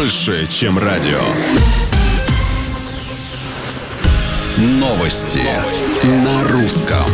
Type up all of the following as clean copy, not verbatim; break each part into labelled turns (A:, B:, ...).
A: больше, чем радио. Новости на русском.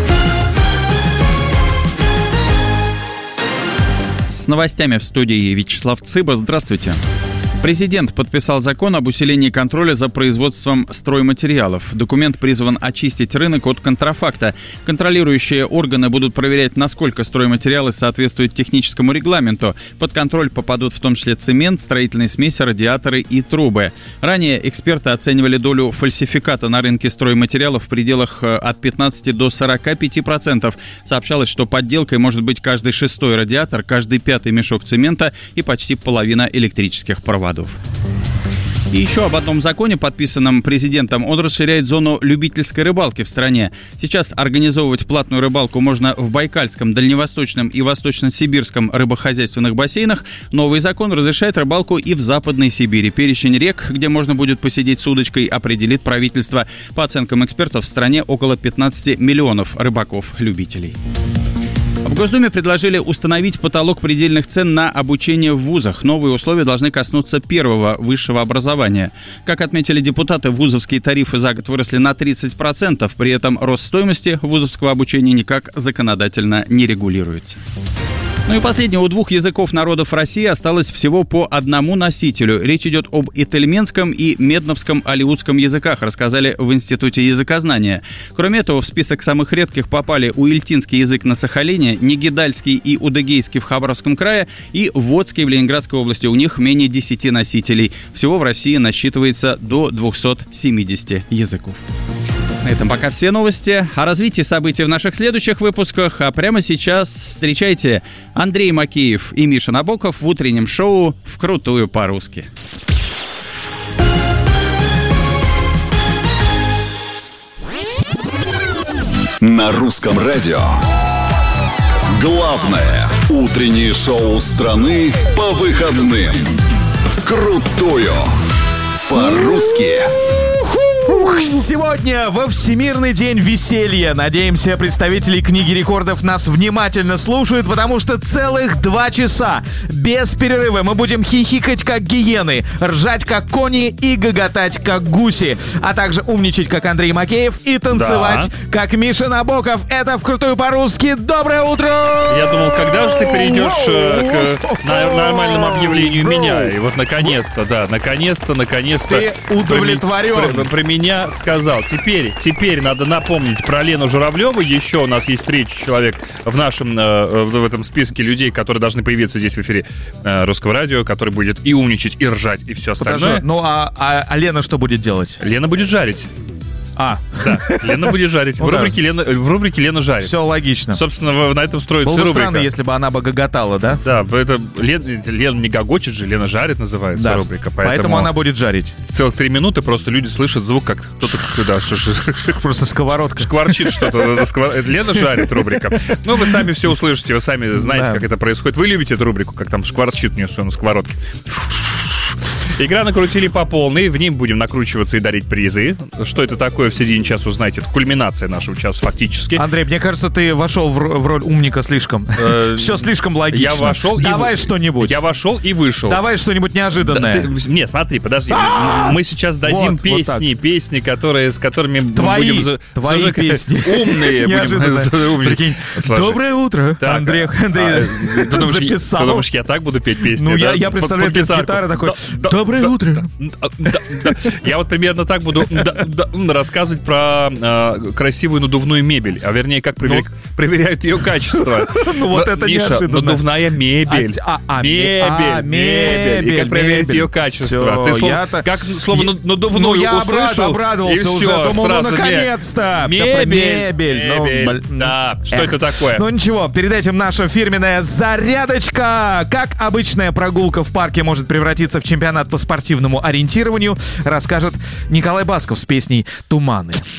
B: С новостями в студии Вячеслав Цыба. Здравствуйте. Президент подписал закон об усилении контроля за производством стройматериалов. Документ призван очистить рынок от контрафакта. Контролирующие органы будут проверять, насколько стройматериалы соответствуют техническому регламенту. Под контроль попадут в том числе цемент, строительные смеси, радиаторы и трубы. Ранее эксперты оценивали долю фальсификата на рынке стройматериалов в пределах от 15 до 45%. Сообщалось, что подделкой может быть каждый 6-й радиатор, каждый 5-й мешок цемента и почти половина электрических проводов. И еще об одном законе, подписанном президентом. Он расширяет зону любительской рыбалки в стране. Сейчас организовывать платную рыбалку можно в Байкальском, Дальневосточном и Восточно-Сибирском рыбохозяйственных бассейнах. Новый закон разрешает рыбалку и в Западной Сибири. Перечень рек, где можно будет посидеть с удочкой, определит правительство. По оценкам экспертов, в стране около 15 миллионов рыбаков-любителей. В Госдуме предложили установить потолок предельных цен на обучение в вузах. Новые условия должны коснуться первого высшего образования. Как отметили депутаты, вузовские тарифы за год выросли на 30%. При этом рост стоимости вузовского обучения никак законодательно не регулируется. Ну и последнее. У двух языков народов России осталось всего по одному носителю. Речь идет об ительменском и медновском алеутском языках, рассказали в Институте языкознания. Кроме этого, в список самых редких попали уильтинский язык на Сахалине, негидальский и удыгейский в Хабаровском крае и водский в Ленинградской области. У них менее 10 носителей. Всего в России насчитывается до 270 языков. На этом пока все новости. О развитии событий в наших следующих выпусках. А прямо сейчас встречайте Андрей Макеев и Миша Набоков в утреннем шоу «Вкрутую по-русски».
A: На русском радио. Главное утреннее шоу страны по выходным. «Вкрутую по-русски».
C: Сегодня во Всемирный день веселья. Надеемся, представители книги рекордов нас внимательно слушают, потому что целых 2 часа без перерыва мы будем хихикать как гиены, ржать как кони и гоготать как гуси, а также умничать как Андрей Макеев и танцевать как Миша Набоков. Это «Вкрутую по-русски». Доброе утро!
D: Я думал, когда же ты перейдешь к нормальному объявлению меня? И вот наконец-то, да, наконец-то.
C: Ты удовлетворен.
D: Про меня сказал. Теперь надо напомнить про Лену Журавлеву. Еще у нас есть 3 человек в нашем, в этом списке людей, которые должны появиться здесь в эфире Русского радио, который будет и умничать, и ржать, и все остальное.
C: Подожди, ну а Лена что будет делать?
D: Лена будет жарить. Да, Лена будет жарить. В рубрике Лена жарит.
C: Все логично.
D: Собственно, на этом строится рубрика.
C: Было бы странно, если бы она бы гоготала, да?
D: Да, это Лена не гогочет же, Лена жарит называется рубрика.
C: Поэтому она будет жарить.
D: Целых 3 минуты просто люди слышат звук, как кто-то...
C: Просто сковородка.
D: Шкварчит что-то. Лена жарит рубрика. Ну, вы сами все услышите, вы сами знаете, как это происходит. Вы любите эту рубрику, как там шкварчит у нее все на сковородке. Игра накрутили по полной, в ней будем накручиваться и дарить призы. Что это такое, в середине часа узнаете. Это кульминация нашего часа фактически.
C: Андрей, мне кажется, ты вошел в роль умника слишком. Все слишком логично.
D: Я вошел.
C: Давай что-нибудь.
D: Я вошел и вышел.
C: Давай что-нибудь неожиданное.
D: Не, смотри, подожди. Мы сейчас дадим песни, с которыми
C: твои
D: будем...
C: Твои песни.
D: Умные.
C: Прикинь. Доброе утро. Андрей записал.
D: Ты думаешь, я так буду петь песни?
C: Ну, я представляю без гитары такой... Доброе утро.
D: Я вот примерно так буду рассказывать про красивую надувную мебель, а вернее, как проверяют ее качество.
C: Ну вот это неожиданно.
D: Надувная мебель. Мебель. И как проверить ее качество. Ты как слово надувную услышал,
C: обрадовался уже. Думал, ну наконец-то.
D: Мебель. Да, что это такое?
C: Ну ничего, перед этим наша фирменная зарядочка. Как обычная прогулка в парке может превратиться в чемпионат по спортивному ориентированию, расскажет Николай Басков с песней «Туманы».